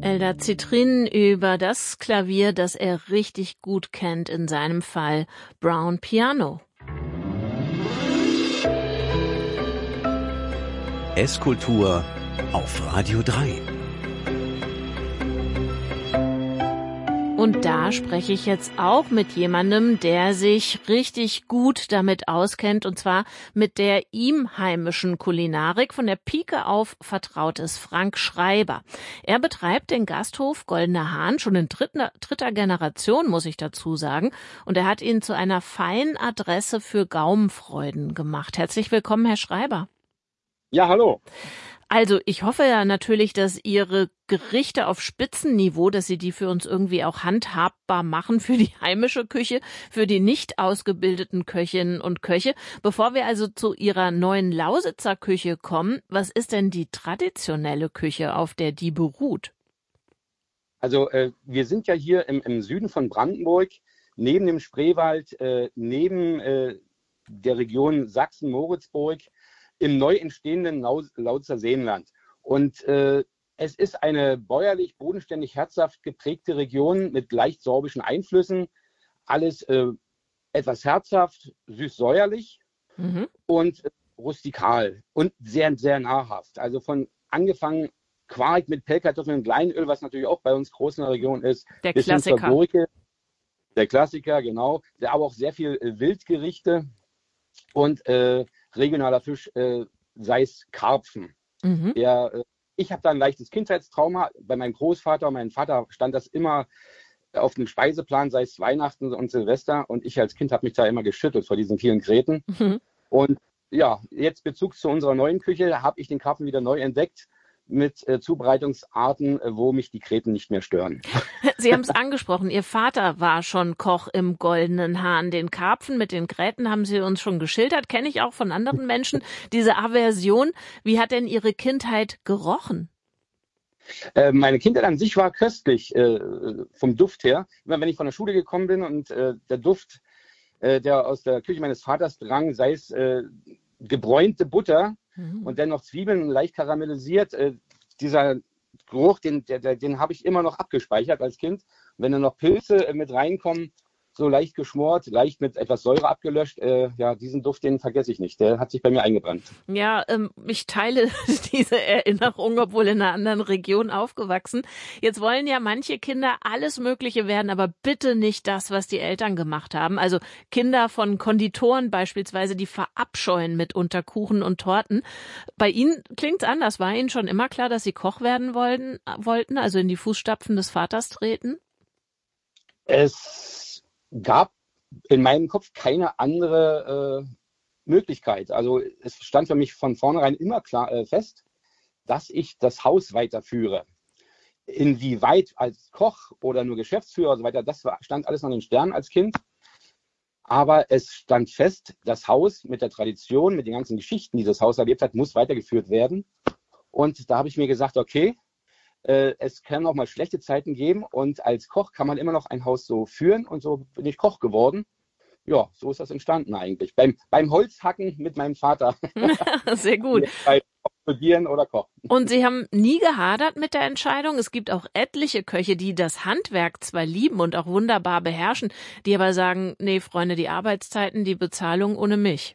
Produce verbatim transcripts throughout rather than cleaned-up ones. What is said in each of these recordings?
Eldar Zitrin über das Klavier, das er richtig gut kennt, in seinem Fall Brown Piano. Esskultur auf Radio drei. Und da spreche ich jetzt auch mit jemandem, der sich richtig gut damit auskennt, und zwar mit der ihm heimischen Kulinarik. Von der Pike auf vertraut ist Frank Schreiber. Er betreibt den Gasthof Goldener Hahn schon in dritter, dritter Generation, muss ich dazu sagen. Und er hat ihn zu einer feinen Adresse für Gaumenfreuden gemacht. Herzlich willkommen, Herr Schreiber. Ja, hallo. Also ich hoffe ja natürlich, dass Ihre Gerichte auf Spitzenniveau, dass Sie die für uns irgendwie auch handhabbar machen für die heimische Küche, für die nicht ausgebildeten Köchinnen und Köche. Bevor wir also zu Ihrer neuen Lausitzer Küche kommen, was ist denn die traditionelle Küche, auf der die beruht? Also äh, wir sind ja hier im, im Süden von Brandenburg, neben dem Spreewald, äh, neben äh, der Region Sachsen-Moritzburg, im neu entstehenden Lausitzer Seenland. Und äh, es ist eine bäuerlich, bodenständig, herzhaft geprägte Region mit leicht sorbischen Einflüssen. Alles äh, etwas herzhaft, süß-säuerlich mhm. und äh, rustikal und sehr, sehr nahrhaft. Also von angefangen Quark mit Pellkartoffeln und Leinöl, was natürlich auch bei uns groß in der Region ist. Der Klassiker. Gurke, der Klassiker, genau. Aber auch sehr viel äh, Wildgerichte und äh, regionaler Fisch, äh, sei es Karpfen. Mhm. Der, äh, ich habe da ein leichtes Kindheitstrauma. Bei meinem Großvater und meinem Vater stand das immer auf dem Speiseplan, sei es Weihnachten und Silvester. Und ich als Kind habe mich da immer geschüttelt vor diesen vielen Gräten. Mhm. Und ja, jetzt Bezug zu unserer neuen Küche, habe ich den Karpfen wieder neu entdeckt mit äh, Zubereitungsarten, äh, wo mich die Gräten nicht mehr stören. Sie haben es angesprochen, Ihr Vater war schon Koch im Goldenen Hahn. Den Karpfen mit den Gräten haben Sie uns schon geschildert, kenne ich auch von anderen Menschen, diese Aversion. Wie hat denn Ihre Kindheit gerochen? Äh, meine Kindheit an sich war köstlich, äh, vom Duft her. Immer wenn ich von der Schule gekommen bin und äh, der Duft, äh, der aus der Küche meines Vaters drang, sei es äh, gebräunte Butter, und dann noch Zwiebeln leicht karamellisiert. Äh, dieser Geruch, den, der, den habe ich immer noch abgespeichert als Kind. Und wenn dann noch Pilze äh, mit reinkommen, so leicht geschmort, leicht mit etwas Säure abgelöscht, äh, ja, diesen Duft, den vergesse ich nicht. Der hat sich bei mir eingebrannt. Ja, ähm, ich teile diese Erinnerung, obwohl in einer anderen Region aufgewachsen. Jetzt wollen ja manche Kinder alles Mögliche werden, aber bitte nicht das, was die Eltern gemacht haben. Also Kinder von Konditoren beispielsweise, die verabscheuen mitunter Kuchen und Torten. Bei Ihnen klingt's anders. War Ihnen schon immer klar, dass Sie Koch werden wollten, wollten, also in die Fußstapfen des Vaters treten? Es gab in meinem Kopf keine andere äh, Möglichkeit. Also es stand für mich von vornherein immer klar äh, fest, dass ich das Haus weiterführe. Inwieweit als Koch oder nur Geschäftsführer und so weiter, das war, stand alles noch in den Sternen als Kind. Aber es stand fest, das Haus mit der Tradition, mit den ganzen Geschichten, die das Haus erlebt hat, muss weitergeführt werden. Und da habe ich mir gesagt, okay, es kann auch mal schlechte Zeiten geben und als Koch kann man immer noch ein Haus so führen und so bin ich Koch geworden. Ja, so ist das entstanden eigentlich. Beim, beim Holzhacken mit meinem Vater. Sehr gut. Bei Studieren oder Kochen. Und Sie haben nie gehadert mit der Entscheidung? Es gibt auch etliche Köche, die das Handwerk zwar lieben und auch wunderbar beherrschen, die aber sagen, nee, Freunde, die Arbeitszeiten, die Bezahlung ohne mich.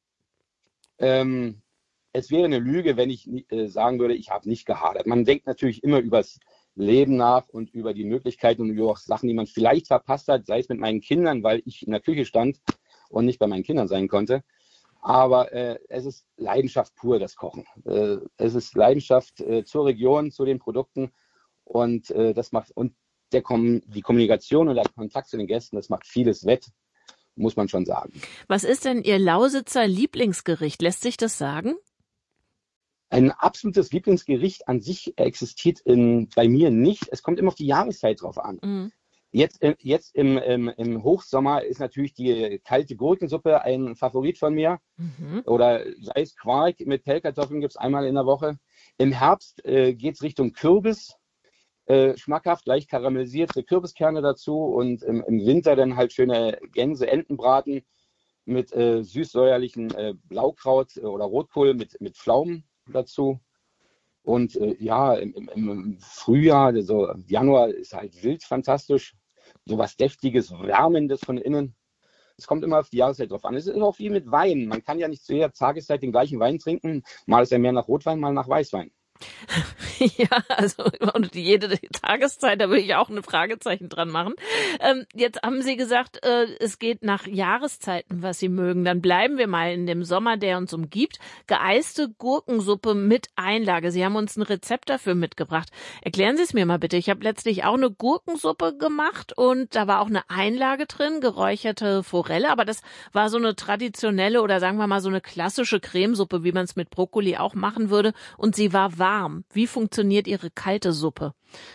Ähm, Es wäre eine Lüge, wenn ich äh, sagen würde, ich habe nicht gehadert. Man denkt natürlich immer über das Leben nach und über die Möglichkeiten und über auch Sachen, die man vielleicht verpasst hat, sei es mit meinen Kindern, weil ich in der Küche stand und nicht bei meinen Kindern sein konnte. Aber äh, es ist Leidenschaft pur, das Kochen. Äh, es ist Leidenschaft äh, zur Region, zu den Produkten und äh, das macht und der Kom- die Kommunikation und der Kontakt zu den Gästen, das macht vieles wett, muss man schon sagen. Was ist denn Ihr Lausitzer Lieblingsgericht? Lässt sich das sagen? Ein absolutes Lieblingsgericht an sich existiert in, bei mir nicht. Es kommt immer auf die Jahreszeit drauf an. Mhm. Jetzt, jetzt im, im, im Hochsommer ist natürlich die kalte Gurkensuppe ein Favorit von mir. Mhm. Oder sei es Quark mit Pellkartoffeln, gibt es einmal in der Woche. Im Herbst äh, geht es Richtung Kürbis. Äh, schmackhaft, leicht karamellisierte Kürbiskerne dazu. Und im, im Winter dann halt schöne Gänse-Entenbraten mit äh, süß-säuerlichen äh, Blaukraut oder Rotkohl mit, mit Pflaumen dazu. Und äh, ja, im, im, im Frühjahr, so Januar ist halt wild fantastisch. So was Deftiges, Wärmendes von innen. Es kommt immer auf die Jahreszeit drauf an. Es ist auch wie mit Wein. Man kann ja nicht zu jeder Tageszeit den gleichen Wein trinken. Mal ist er mehr nach Rotwein, mal nach Weißwein. Ja, also und jede Tageszeit, da würde ich auch ein Fragezeichen dran machen. Ähm, jetzt haben Sie gesagt, äh, es geht nach Jahreszeiten, was Sie mögen. Dann bleiben wir mal in dem Sommer, der uns umgibt. Geeiste Gurkensuppe mit Einlage. Sie haben uns ein Rezept dafür mitgebracht. Erklären Sie es mir mal bitte. Ich habe letztlich auch eine Gurkensuppe gemacht und da war auch eine Einlage drin, geräucherte Forelle. Aber das war so eine traditionelle oder sagen wir mal so eine klassische Cremesuppe, wie man es mit Brokkoli auch machen würde. Und sie war warm. Wie funktioniert Ihre kalte Suppe?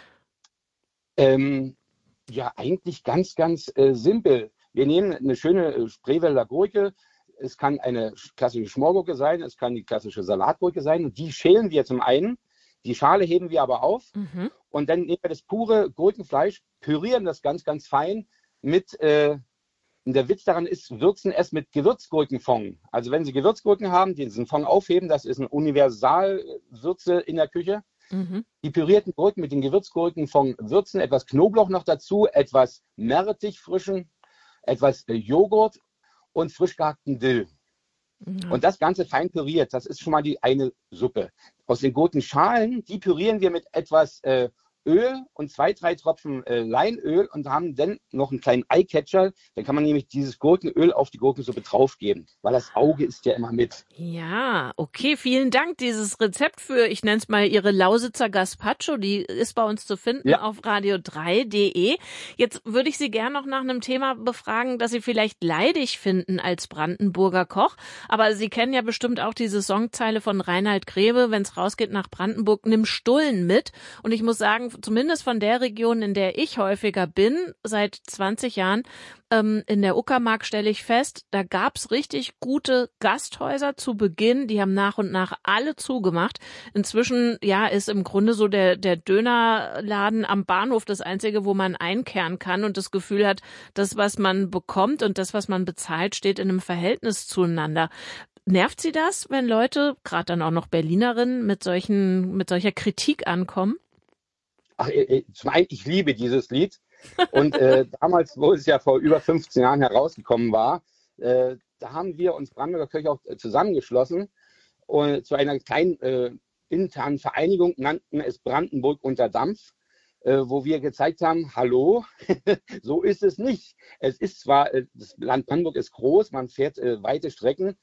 Ähm, ja, eigentlich ganz, ganz äh, simpel. Wir nehmen eine schöne äh, Spreewälder Gurke. Es kann eine klassische Schmorgurke sein, es kann die klassische Salatgurke sein. Und die schälen wir zum einen. Die Schale heben wir aber auf. Mhm. Und dann nehmen wir das pure Gurkenfleisch, pürieren das ganz, ganz fein mit... Äh, Und der Witz daran ist, würzen es mit Gewürzgurkenfond. Also wenn Sie Gewürzgurken haben, die diesen Fond aufheben, das ist eine Universalwürze in der Küche. Mhm. Die pürierten Gurken mit den Gewürzgurkenfond würzen, etwas Knoblauch noch dazu, etwas Meerrettich frischen, etwas Joghurt und frisch gehackten Dill. Mhm. Und das Ganze fein püriert, das ist schon mal die eine Suppe. Aus den Gurkenschalen, die pürieren wir mit etwas äh, Öl und zwei, drei Tropfen äh, Leinöl und haben dann noch einen kleinen Eyecatcher. Dann kann man nämlich dieses Gurkenöl auf die Gurkensuppe draufgeben, weil das Auge ist ja immer mit. Ja, okay, vielen Dank. Dieses Rezept für, ich nenne es mal Ihre Lausitzer Gazpacho, die ist bei uns zu finden ja. auf radio drei punkt de. Jetzt würde ich Sie gerne noch nach einem Thema befragen, das Sie vielleicht leidig finden als Brandenburger Koch. Aber Sie kennen ja bestimmt auch diese Songzeile von Reinhard Grebe, wenn es rausgeht nach Brandenburg, nimm Stullen mit. Und ich muss sagen, zumindest von der Region, in der ich häufiger bin, seit zwanzig Jahren, ähm, in der Uckermark stelle ich fest, da gab's richtig gute Gasthäuser zu Beginn, die haben nach und nach alle zugemacht. Inzwischen, ja, ist im Grunde so der, der Dönerladen am Bahnhof das Einzige, wo man einkehren kann und das Gefühl hat, das, was man bekommt und das, was man bezahlt, steht in einem Verhältnis zueinander. Nervt Sie das, wenn Leute, gerade dann auch noch Berlinerinnen, mit solchen, mit solcher Kritik ankommen? Ach, zum einen, ich liebe dieses Lied. Und äh, damals, wo es ja vor über fünfzehn Jahren herausgekommen war, äh, da haben wir uns Brandenburger Köche auch zusammengeschlossen und zu einer kleinen äh, internen Vereinigung, nannten es Brandenburg unter Dampf, äh, wo wir gezeigt haben, hallo, so ist es nicht. Es ist zwar, äh, das Land Brandenburg ist groß, man fährt äh, weite Strecken,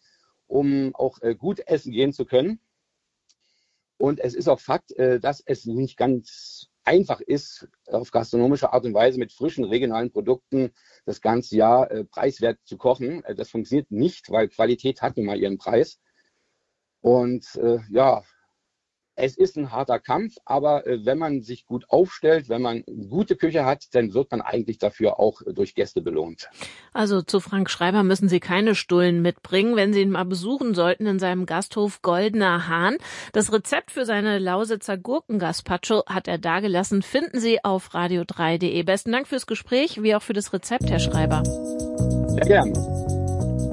um auch äh, gut essen gehen zu können. Und es ist auch Fakt, äh, dass es nicht ganz einfach ist, auf gastronomische Art und Weise mit frischen regionalen Produkten das ganze Jahr äh, preiswert zu kochen. Äh, das funktioniert nicht, weil Qualität hat nun mal ihren Preis. Und äh, ja, es ist ein harter Kampf, aber äh, wenn man sich gut aufstellt, wenn man eine gute Küche hat, dann wird man eigentlich dafür auch äh, durch Gäste belohnt. Also zu Frank Schreiber müssen Sie keine Stullen mitbringen, wenn Sie ihn mal besuchen sollten in seinem Gasthof Goldener Hahn. Das Rezept für seine Lausitzer Gurken-Gazpacho hat er dagelassen, finden Sie auf radio drei punkt de. Besten Dank fürs Gespräch, wie auch für das Rezept, Herr Schreiber. Sehr gerne.